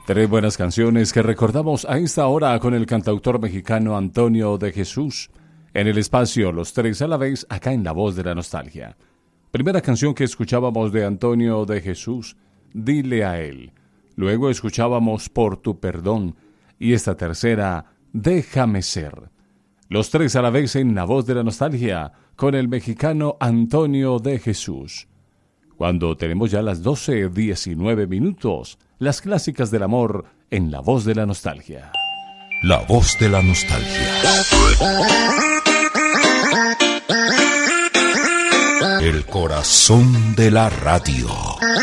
Tres buenas canciones que recordamos a esta hora con el cantautor mexicano Antonio de Jesús. En el espacio Los Tres a la Vez, acá en La Voz de la Nostalgia. Primera canción que escuchábamos de Antonio de Jesús, Dile a Él. Luego escuchábamos Por tu perdón. Y esta tercera, Déjame ser. Los Tres a la Vez en La Voz de la Nostalgia, con el mexicano Antonio de Jesús. Cuando tenemos ya las 12:19 minutos, las clásicas del amor en La Voz de la Nostalgia. La Voz de la Nostalgia. El corazón de la radio.